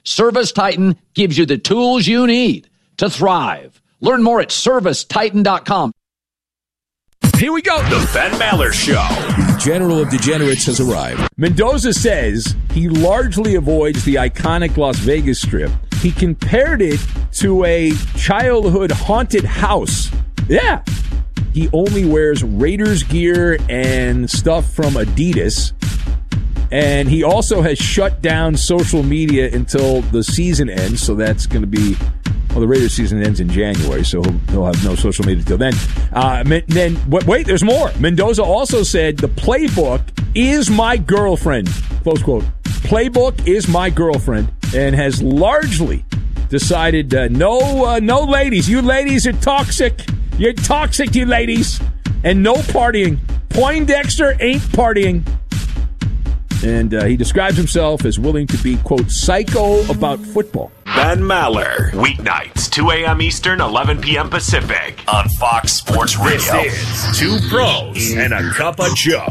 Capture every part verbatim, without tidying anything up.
Service Titan gives you the tools you need to thrive. Learn more at service titan dot com. Here we go. The Ben Maller Show. The General of Degenerates has arrived. Mendoza says he largely avoids the iconic Las Vegas Strip. He compared it to a childhood haunted house. Yeah. He only wears Raiders gear and stuff from Adidas. And he also has shut down social media until the season ends. So that's going to be... Well, the Raiders season ends in January, so he'll, he'll have no social media till then. Uh, then wait, there's more. Mendoza also said the playbook is my girlfriend, close quote. Playbook is my girlfriend, and has largely decided uh, no, uh, no ladies. You ladies are toxic. You're toxic, you ladies, and no partying. Poindexter ain't partying. And uh, he describes himself as willing to be, quote, psycho about football. Ben Maller, weeknights, two a.m. Eastern, eleven p.m. Pacific, on Fox Sports Radio. This is Two Pros and a Cup of Joe.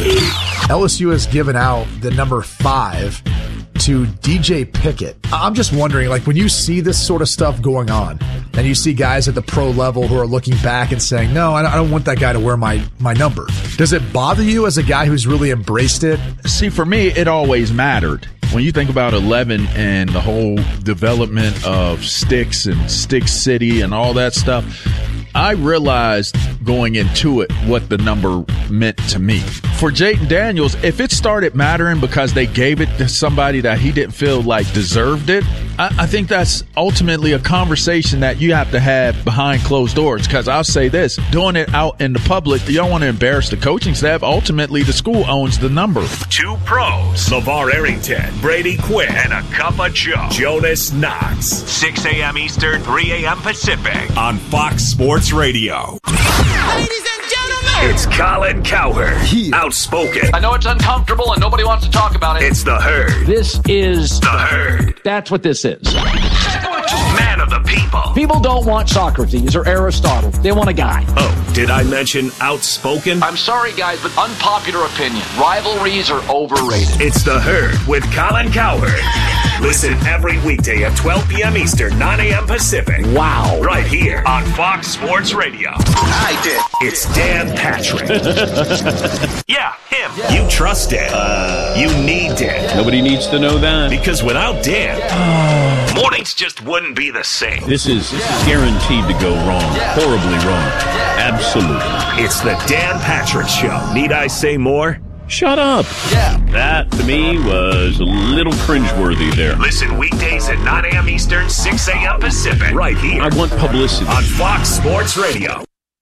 L S U has given out the number five to D J Pickett. I'm just wondering, like, when you see this sort of stuff going on, and you see guys at the pro level who are looking back and saying, no, I don't want that guy to wear my, my number. Does it bother you as a guy who's really embraced it? See, for me, it always mattered. When you think about eleven and the whole development of Sticks and Stick City and all that stuff, I realized going into it what the number meant to me. For Jayden Daniels, if it started mattering because they gave it to somebody that he didn't feel like deserved it, I, I think that's ultimately a conversation that you have to have behind closed doors. Because I'll say this, doing it out in the public, you don't want to embarrass the coaching staff. Ultimately, the school owns the number. Two Pros, LeVar Arrington, Brady Quinn, and a Cup of Joe, Jonas Knox. six a.m. Eastern, three a.m. Pacific, on Fox Sports Radio. Ladies and gentlemen, it's Colin Cowherd, yeah. Outspoken. I know it's uncomfortable and nobody wants to talk about it. It's the Herd. This is the Herd. That's what this is. Man of the people. People don't want Socrates or Aristotle. They want a guy. Oh, did I mention outspoken? I'm sorry, guys, but unpopular opinion. Rivalries are overrated. It's the Herd with Colin Cowherd. Listen every weekday at twelve p.m. Eastern, nine a.m. Pacific. Wow. Right here on Fox Sports Radio. I did. It's Dan Patrick. Yeah, him. Yeah. You trust Dan. Uh, you need Dan. Nobody needs to know that. Because without Dan, yeah. mornings just wouldn't be the same. This is, this is guaranteed to go wrong. Yeah. Horribly wrong. Yeah. Absolutely. It's the Dan Patrick Show. Need I say more? Shut up. Yeah. That, to me, was a little cringeworthy there. Listen weekdays at nine a.m. Eastern, six a.m. Pacific. Right here. I want publicity. On Fox Sports Radio.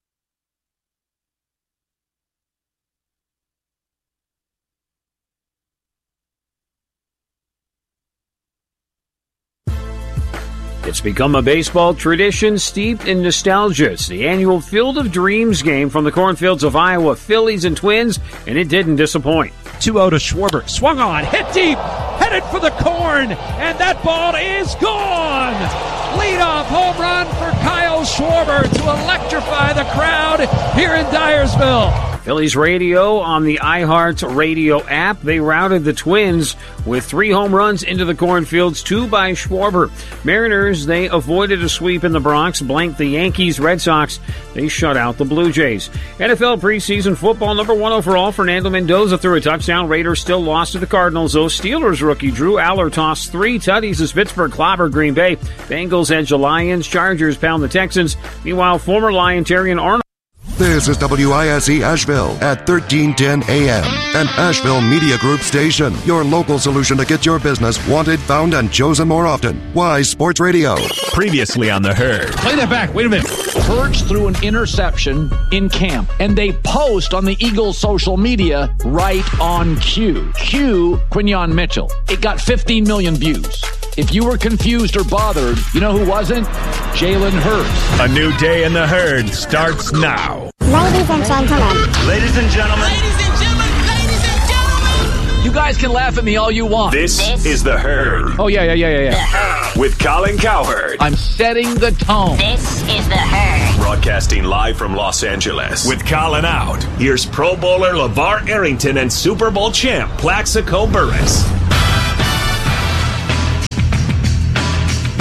It's become a baseball tradition steeped in nostalgia. It's the annual Field of Dreams game from the cornfields of Iowa, Phillies and Twins, and it didn't disappoint. two oh to Schwarber. Swung on, hit deep, headed for the corn, and that ball is gone! Leadoff home run for Kyle Schwarber to electrify the crowd here in Dyersville. Phillies radio on the iHeart Radio app. They routed the Twins with three home runs into the cornfields, two by Schwarber. Mariners, they avoided a sweep in the Bronx, blanked the Yankees. Red Sox, they shut out the Blue Jays. N F L preseason football, number one overall, Fernando Mendoza threw a touchdown. Raiders still lost to the Cardinals, though. Steelers rookie Drew Aller tossed three tutties as Pittsburgh clobbered Green Bay. Bengals edge the Lions. Chargers pound the Texans. Meanwhile, former Lion Terrian Arnold. This is W I S E Asheville at thirteen ten A M, an Asheville Media Group station. Your local solution to get your business wanted, found, and chosen more often. Wise Sports Radio. Previously on the Herd. Play that back. Wait a minute. Hurts threw an interception in camp, and they post on the Eagles' social media right on cue. Cue Quinyon Mitchell. It got fifteen million views. If you were confused or bothered, you know who wasn't? Jalen Hurts. A new day in the Herd starts now. Ladies and gentlemen. Ladies and gentlemen. Ladies and gentlemen. Ladies and gentlemen. You guys can laugh at me all you want. This, this is the Herd. Oh, yeah, yeah, yeah, yeah, yeah. With Colin Cowherd. I'm setting the tone. This is the Herd. Broadcasting live from Los Angeles. With Colin out, here's Pro Bowler LeVar Arrington and Super Bowl champ Plaxico Burress.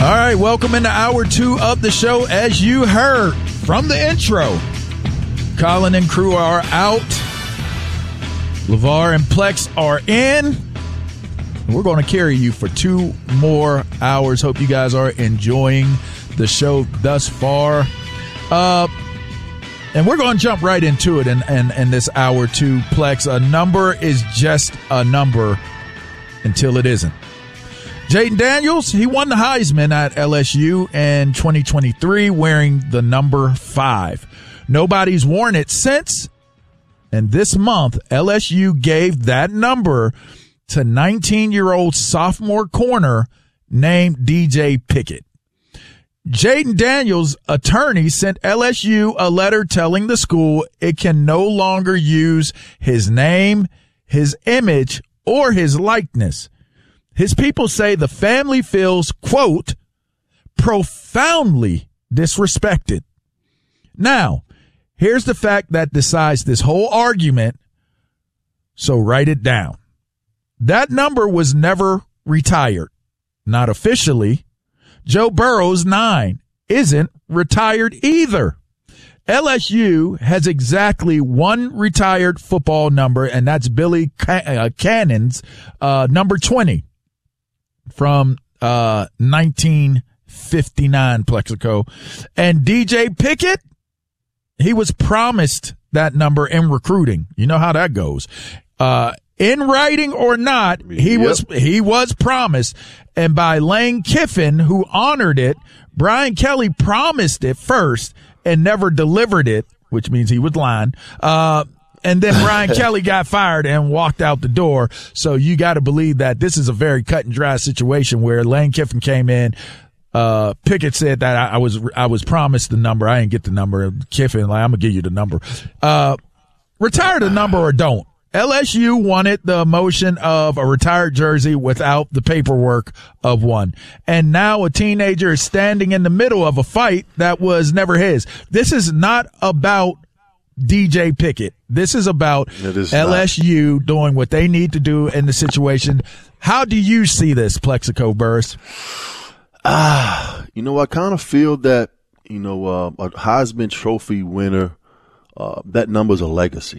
All right, welcome into hour two of the show. As you heard from the intro, Colin and crew are out. LeVar and Plex are in. We're going to carry you for two more hours. Hope you guys are enjoying the show thus far. Uh, and we're going to jump right into it in, in, in this hour two, Plex. A number is just a number until it isn't. Jayden Daniels, he won the Heisman at L S U in twenty twenty-three wearing the number five. Nobody's worn it since, and this month, L S U gave that number to nineteen-year-old sophomore corner named D J Pickett. Jayden Daniels' attorney sent L S U a letter telling the school it can no longer use his name, his image, or his likeness. His people say the family feels, quote, profoundly disrespected. Now, here's the fact that decides this whole argument, so write it down. That number was never retired, not officially. Joe Burrow's nine isn't retired either. L S U has exactly one retired football number, and that's Billy Cannon's uh, number twenty. From uh nineteen fifty-nine, Plexico. And D J Pickett, he was promised that number in recruiting. You know how that goes. Uh in writing or not, he yep. was he was promised. And by Lane Kiffin, who honored it, Brian Kelly promised it first and never delivered it, which means he was lying. Uh And then Brian Kelly got fired and walked out the door. So you got to believe that this is a very cut and dry situation where Lane Kiffin came in. Uh, Pickett said that I, I was, I was promised the number. I didn't get the number. Kiffin, like, I'm going to give you the number. Uh, retire the number or don't. L S U wanted the emotion of a retired jersey without the paperwork of one. And now a teenager is standing in the middle of a fight that was never his. This is not about D J Pickett. This is about is L S U not. doing what they need to do in the situation. How do you see this, Plexico Burris? Ah, you know, I kind of feel that, you know, uh, a Heisman Trophy winner, uh, that number's a legacy.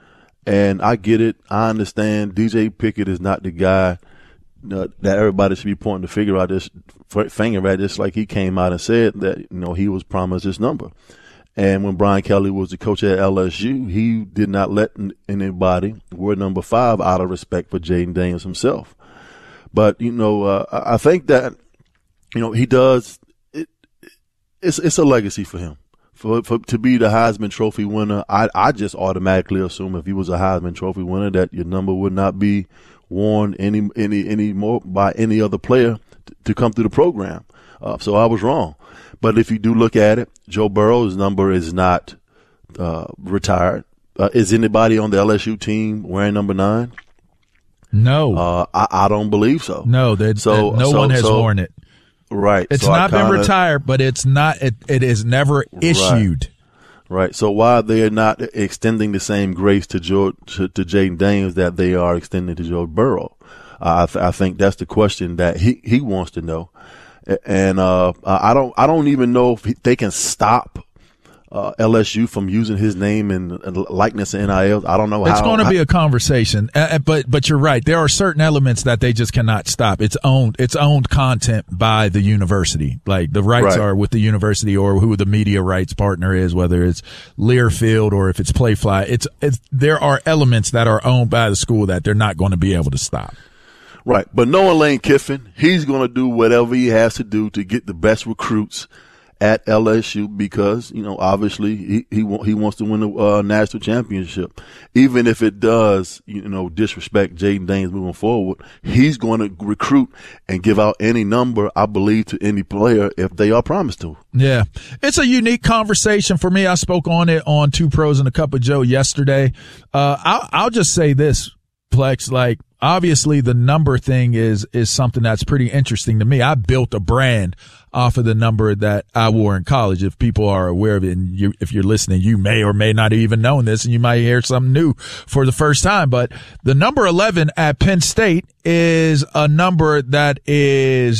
And I get it. I understand D J Pickett is not the guy uh, that everybody should be pointing to figure out this finger at, just like he came out and said that, you know, he was promised this number. And when Brian Kelly was the coach at L S U, he did not let anybody wear number five out of respect for Jayden Daniels himself. But, you know, uh, I think that, you know, he does it, – it's, it's a legacy for him. For, for to be the Heisman Trophy winner, I, I just automatically assume if he was a Heisman Trophy winner that your number would not be worn any any any more by any other player to, to come through the program. Uh, so I was wrong. But if you do look at it, Joe Burrow's number is not uh, retired. Uh, is anybody on the L S U team wearing number nine? No. Uh, I, I don't believe so. No, they, so, no so, one has so, worn it. Right. It's so not kinda, been retired, but it's not. It, it is never issued. Right. right. So why they are not extending the same grace to Joe, to, to Jayden Daniels that they are extending to Joe Burrow? Uh, I, th- I think that's the question that he, he wants to know. And uh, I don't I don't even know if they can stop uh, L S U from using his name and, and likeness in N I L. I don't know how. It's going to be a conversation, uh, but but you're right. There are certain elements that they just cannot stop. It's owned it's owned content by the university. Like the rights right. are with the university or who the media rights partner is, whether it's Learfield or if it's Playfly. It's it's there are elements that are owned by the school that they're not going to be able to stop. Right. But knowing Lane Kiffin, he's going to do whatever he has to do to get the best recruits at L S U because, you know, obviously he he, wa- he wants to win the uh, national championship. Even if it does, you know, disrespect Jayden Daniels moving forward, he's going to recruit and give out any number, I believe, to any player if they are promised to. Yeah. It's a unique conversation for me. I spoke on it on Two Pros and a Cup of Joe yesterday. Uh, I'll, I'll just say this, Plex, like, obviously the number thing is, is something that's pretty interesting to me. I built a brand off of the number that I wore in college. If people are aware of it and you, if you're listening, you may or may not even known this and you might hear something new for the first time. But the number eleven at Penn State is a number that is